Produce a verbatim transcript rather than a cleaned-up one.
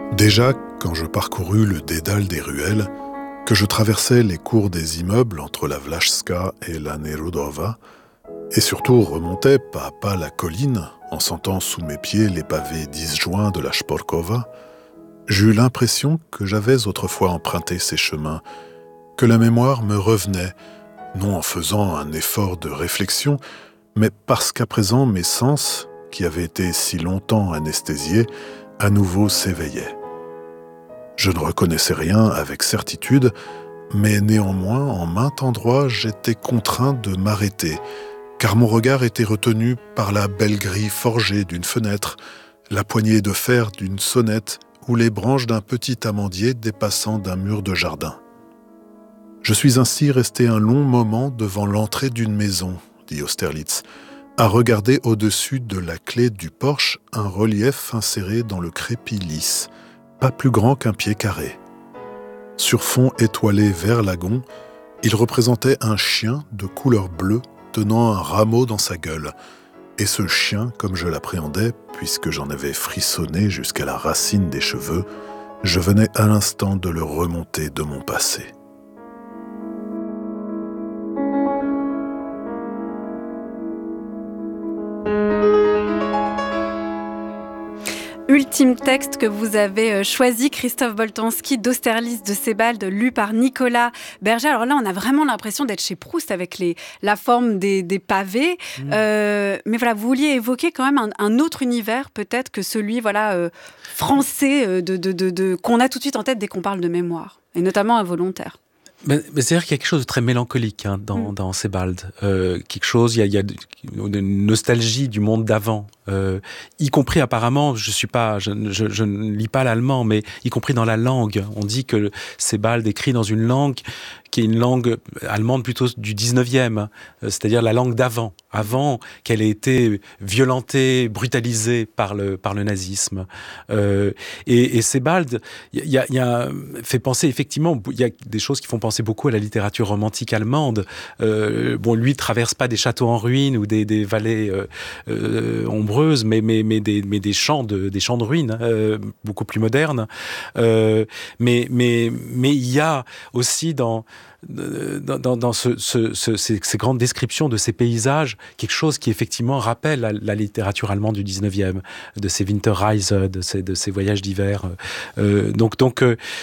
Déjà, quand je parcourus le dédale des ruelles, que je traversais les cours des immeubles entre la Vlachska et la Nerudova, et surtout remontais pas à pas la colline en sentant sous mes pieds les pavés disjoints de la Shporkova, j'eus l'impression que j'avais autrefois emprunté ces chemins, que la mémoire me revenait, non en faisant un effort de réflexion, mais parce qu'à présent mes sens, qui avaient été si longtemps anesthésiés, à nouveau s'éveillaient. Je ne reconnaissais rien avec certitude, mais néanmoins, en maint endroit, j'étais contraint de m'arrêter, car mon regard était retenu par la belle grille forgée d'une fenêtre, la poignée de fer d'une sonnette ou les branches d'un petit amandier dépassant d'un mur de jardin. Je suis ainsi resté un long moment devant l'entrée d'une maison, dit Austerlitz, à regarder au-dessus de la clé du porche un relief inséré dans le crépi lisse, pas plus grand qu'un pied carré. Sur fond étoilé vert lagon, il représentait un chien de couleur bleue tenant un rameau dans sa gueule. Et ce chien, comme je l'appréhendais, puisque j'en avais frissonné jusqu'à la racine des cheveux, je venais à l'instant de le remonter de mon passé. Ultime texte que vous avez choisi, Christophe Boltanski, d'Austerlitz de Sebald, lu par Nicolas Berger. Alors là, on a vraiment l'impression d'être chez Proust avec les, la forme des, des pavés. Mmh. Euh, mais voilà, vous vouliez évoquer quand même un, un autre univers, peut-être que celui voilà, euh, français de, de, de, de, qu'on a tout de suite en tête dès qu'on parle de mémoire, et notamment involontaire. Mais, mais c'est-à-dire qu'il y a quelque chose de très mélancolique hein, dans, mmh. dans Sebald. Euh, quelque chose, il y a, il y a une nostalgie du monde d'avant. Euh, y compris apparemment, je suis pas, je, je, je ne lis pas l'allemand, mais y compris dans la langue. On dit que Sebald écrit dans une langue qui est une langue allemande plutôt du dix-neuvième, c'est-à-dire la langue d'avant, avant qu'elle ait été violentée, brutalisée par le, par le nazisme. Euh, et, et Sebald, il y a, y a fait penser, effectivement, il y a des choses qui font penser beaucoup à la littérature romantique allemande. Euh, bon, lui, il traverse pas des châteaux en ruines ou des, des vallées euh, euh, ombreuses, mais, mais, mais, des, mais des, champs de, des champs de ruines, euh, beaucoup plus modernes. Euh, mais, mais, mais il y a aussi dans dans, dans, dans ce, ce, ce, ces, ces grandes descriptions de ces paysages, quelque chose qui effectivement rappelle la, la littérature allemande du dix-neuvième, de ces Winterreise, de ces, de ces voyages d'hiver. Euh, donc, donc euh,